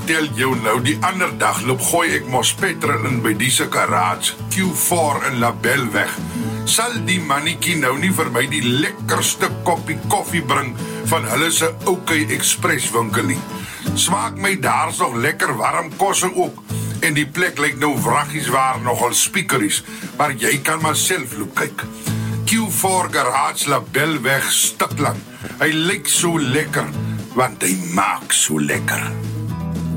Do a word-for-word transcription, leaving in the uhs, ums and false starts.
vertel jou nou, die ander dag loop gooi ek mos petrol in by die se garage, Q four in Labelweg. Sal die mannetjie nou nie vir my die lekkerste koppie koffie bring van hulle se OK Express winkel nie. Smaak my daar's nog lekker warm kosse ook, en die plek lyk nou wraggies waar nogal spiekeries, maar jy kan maar self loop kyk. Q four Garage Labelweg Stikland. Hy lyk so lekker, want hy maak so lekker.